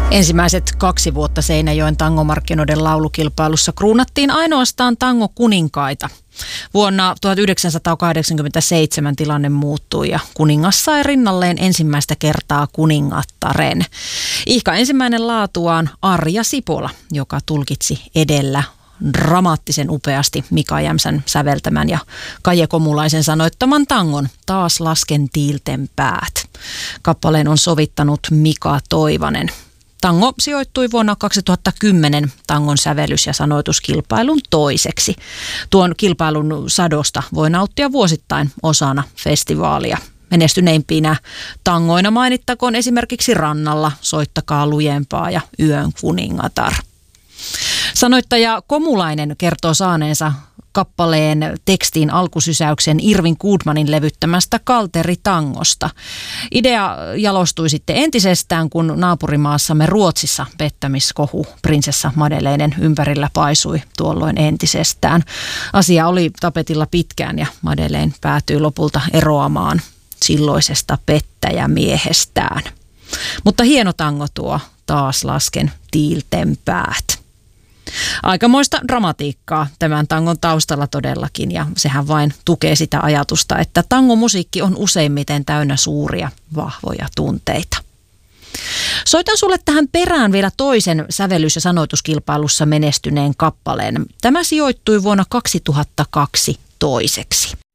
Ensimmäiset 2 vuotta Seinäjoen tangomarkkinoiden laulukilpailussa kruunattiin ainoastaan tangokuninkaita. Vuonna 1987 tilanne muuttui ja kuningas sai rinnalleen ensimmäistä kertaa kuningattaren. Ihka ensimmäinen laatuaan Arja Sipola, joka tulkitsi edellä dramaattisen upeasti Mika Jämsän säveltämän ja Kaje Komulaisen sanoittaman tangon Taas lasken tiilten päät. Kappaleen on sovittanut Mika Toivanen. Tango sijoittui vuonna 2010 tangon sävellys- ja sanoituskilpailun toiseksi. Tuon kilpailun sadosta voi nauttia vuosittain osana festivaalia. Menestyneimpinä tangoina mainittakoon esimerkiksi Rannalla, Soittakaa lujempaa ja Yön kuningatar. Sanoittaja Komulainen kertoo saaneensa kappaleen tekstiin alkusysäyksen Irvin Goodmanin levyttämästä Kalteritangosta. Idea jalostui sitten entisestään, kun naapurimaassamme Ruotsissa pettämiskohu prinsessa Madeleinen ympärillä paisui tuolloin entisestään. Asia oli tapetilla pitkään ja Madeleine päätyi lopulta eroamaan silloisesta pettäjämiehestään. Mutta hieno tango tuo Taas lasken tiilten päät. Aikamoista dramatiikkaa tämän tangon taustalla todellakin, ja sehän vain tukee sitä ajatusta, että tangomusiikki on useimmiten täynnä suuria, vahvoja tunteita. Soitan sulle tähän perään vielä toisen sävellys- ja sanoituskilpailussa menestyneen kappaleen. Tämä sijoittui vuonna 2002 toiseksi.